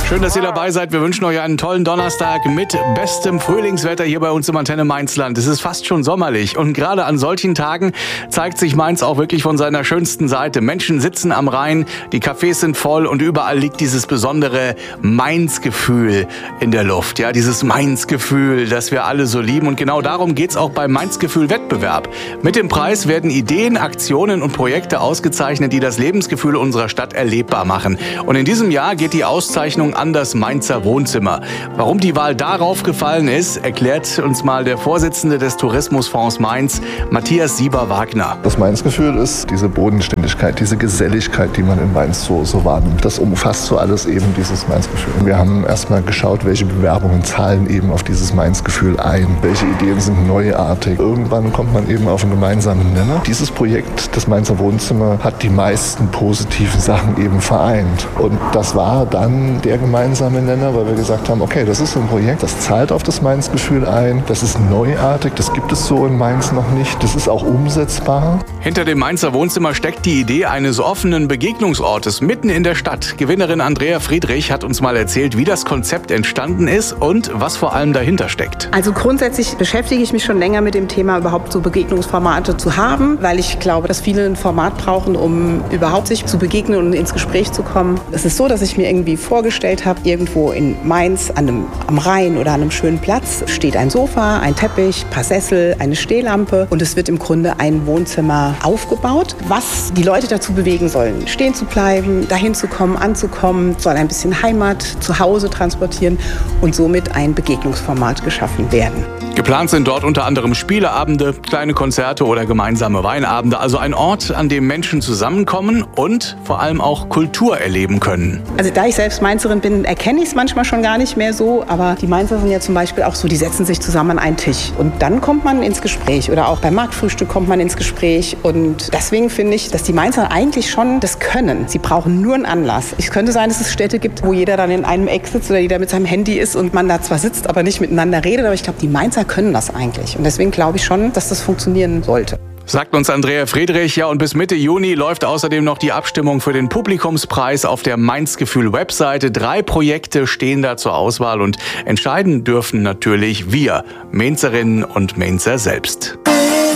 Schön, dass ihr dabei seid. Wir wünschen euch einen tollen Donnerstag mit bestem Frühlingswetter hier bei uns im Antenne Mainzland. Es ist fast schon sommerlich und gerade an solchen Tagen zeigt sich Mainz auch wirklich von seiner schönsten Seite. Menschen sitzen am Rhein, die Cafés sind voll und überall liegt dieses besondere Mainz-Gefühl in der Luft. Ja, dieses Mainz-Gefühl, das wir alle so lieben. Und genau darum geht's auch beim Mainz-Gefühl-Wettbewerb. Mit dem Preis werden Ideen, Aktionen und Projekte ausgezeichnet, die das Lebensgefühl unserer Stadt erlebbar machen. Und in diesem Jahr geht die Auszeichnung an das Mainzer Wohnzimmer. Warum die Wahl darauf gefallen ist, erklärt uns mal der Vorsitzende des Tourismusfonds Mainz, Matthias Sieber-Wagner. Das Mainz-Gefühl ist diese Bodenständigkeit, diese Geselligkeit, die man in Mainz so wahrnimmt. Das umfasst so alles eben dieses Mainz-Gefühl. Wir haben erstmal geschaut, welche Bewerbungen zahlen eben auf dieses Mainz-Gefühl ein. Welche Ideen sind neuartig. Irgendwann kommt man eben auf einen gemeinsamen Nenner. Dieses Projekt, das Mainzer Wohnzimmer, hat die meisten positiven Sachen eben vereint. Und das war dann der gemeinsame Nenner, weil wir gesagt haben, okay, das ist ein Projekt, das zahlt auf das Mainz-Gefühl ein, das ist neuartig, das gibt es so in Mainz noch nicht, das ist auch umsetzbar. Hinter dem Mainzer Wohnzimmer steckt die Idee eines offenen Begegnungsortes mitten in der Stadt. Gewinnerin Andrea Friedrich hat uns mal erzählt, wie das Konzept entstanden ist und was vor allem dahinter steckt. Also grundsätzlich beschäftige ich mich schon länger mit dem Thema, überhaupt so Begegnungsformate zu haben, weil ich glaube, dass viele ein Format brauchen, um überhaupt sich zu begegnen und ins Gespräch zu kommen. Es ist so, dass ich mir irgendwie vorgestellt habe, irgendwo in Mainz am Rhein oder an einem schönen Platz steht ein Sofa, ein Teppich, ein paar Sessel, eine Stehlampe und es wird im Grunde ein Wohnzimmer aufgebaut, was die Leute dazu bewegen sollen, stehen zu bleiben, dahin zu kommen, anzukommen, soll ein bisschen Heimat zu Hause transportieren und somit ein Begegnungsformat geschaffen werden. Geplant sind dort unter anderem Spieleabende, kleine Konzerte oder gemeinsame Weinabende. Also ein Ort, an dem Menschen zusammenkommen und vor allem auch Kultur erleben können. Also da ich selbst Mainzerin bin, erkenne ich es manchmal schon gar nicht mehr so. Aber die Mainzer sind ja zum Beispiel auch so, die setzen sich zusammen an einen Tisch. Und dann kommt man ins Gespräch. Oder auch beim Marktfrühstück kommt man ins Gespräch. Und deswegen finde ich, dass die Mainzer eigentlich schon das können. Sie brauchen nur einen Anlass. Es könnte sein, dass es Städte gibt, wo jeder dann in einem Eck sitzt oder jeder mit seinem Handy ist und man da zwar sitzt, aber nicht miteinander redet. Aber ich glaube, die Mainzer können das eigentlich. Und deswegen glaube ich schon, dass das funktionieren sollte. Sagt uns Andrea Friedrich. Ja, und bis Mitte Juni läuft außerdem noch die Abstimmung für den Publikumspreis auf der Mainz-Gefühl-Webseite. 3 Projekte stehen da zur Auswahl und entscheiden dürfen natürlich wir, Mainzerinnen und Mainzer selbst.